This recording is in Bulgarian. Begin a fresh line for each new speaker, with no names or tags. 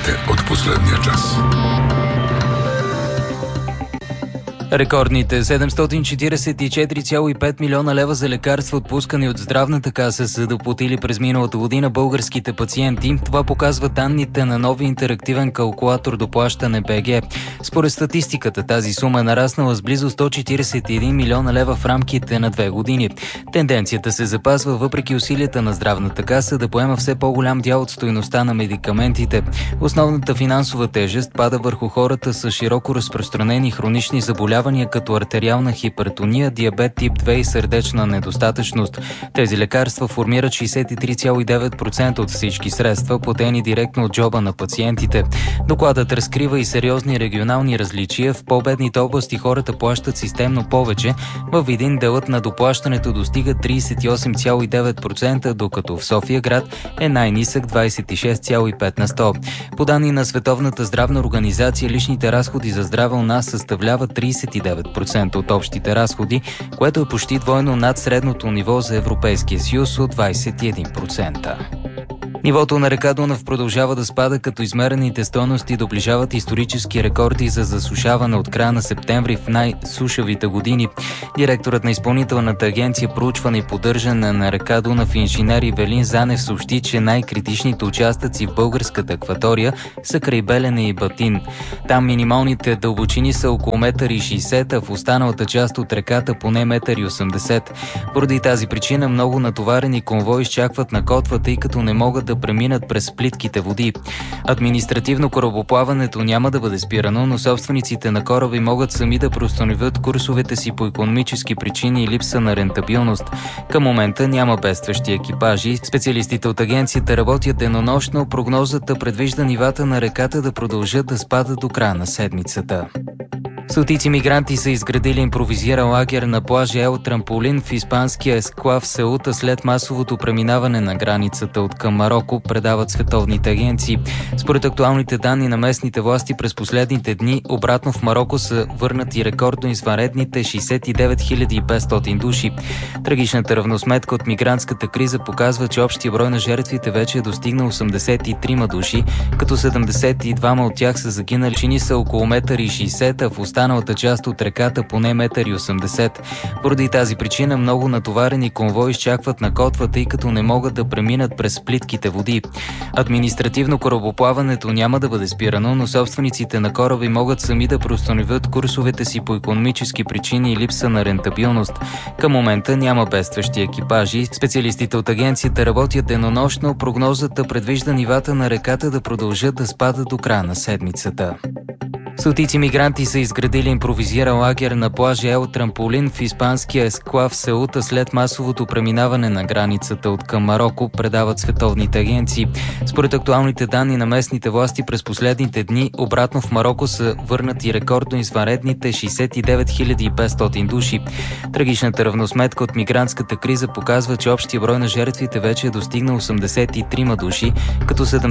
Новините от последния час.
Рекордните 744,5 милиона лева за лекарства, отпускани от Здравната каса, са доплатили през миналата година българските пациенти. Това показва данните на нови интерактивен калкулатор доплащане БГ. Според статистиката, тази сума е нараснала с близо 141 милиона лева в рамките на 2 години. Тенденцията се запазва въпреки усилията на Здравната каса да поема все по-голям дял от стойността на медикаментите. Основната финансова тежест пада върху хората с широко разпространени хронични заболявания, като артериална хипертония, диабет тип 2 и сърдечна недостатъчност. Тези лекарства формират 63,9% от всички средства, платени директно от джоба на пациентите. Докладът разкрива и сериозни регионални различия. В по-бедните области хората плащат системно повече. Във Видин делът на доплащането достига 38,9%, докато в София град е най-нисък 26,5%. По данни на Световната здравна организация, личните разходи за здраве у нас съставляват 39% от общите разходи, което е почти двойно над средното ниво за Европейския съюз от 21%. Нивото на река Дунав продължава да спада, като измерените стойности доближават исторически рекорди за засушаване от края на септември в най-сушавите години. Директорът на Изпълнителната агенция проучване и поддържане на река Дунав инженер Ивелин Занев съобщи, че най-критичните участъци в българската акватория са край Белене и Батин. Там минималните дълбочини са около 1,60 м, а в останалата част от реката поне 1,80 м. Поради тази причина много натоварени конвои изчакват на котва, тъй като не могат да преминат през плитките води. Административно корабоплаването няма да бъде спирано, но собствениците на кораби могат сами да преустановят курсовете си по икономически причини и липса на рентабилност. Към момента няма бедстващи екипажи. Специалистите от агенцията работят денонощно. Прогнозата предвижда нивата на реката да продължат да спадат до края на седмицата. Стотици мигранти са изградили импровизиран лагер на плажа Ел Трамполин в испанския есклав Сеута след масовото преминаване на границата от към Мароко, предават световните агенции. Според актуалните данни на местните власти през последните дни, обратно в Мароко са върнати рекордно извънредните 69 500 души. Трагичната равносметка от мигрантската криза показва, че общия брой на жертвите вече е достигнал 83 души, като 72 от тях са загинали. Чини са около 1,60 м, а в останалата част от реката поне 1,80 м. Поради тази причина много натоварени конвои изчакват на котва, тъй като не могат да преминат през плитките води. Административно корабоплаването няма да бъде спирано, но собствениците на кораби могат сами да преустановят курсовете си по икономически причини и липса на рентабилност. Към момента няма бедстващи екипажи. Специалистите от агенцията работят денонощно. Прогнозата предвижда нивата на реката да продължат да спадат до края на седмицата. Стотици мигранти са изградили импровизиран лагер на плажа Ел Трамполин в испанския есклав Сеута след масовото преминаване на границата от към Мароко, предават световните агенции. Според актуалните данни на местните власти през последните дни, обратно в Мароко са върнати рекордно извънредните 69 500 души. Трагичната равносметка от мигрантската криза показва, че общия брой на жертвите вече е достигнал 83 души, като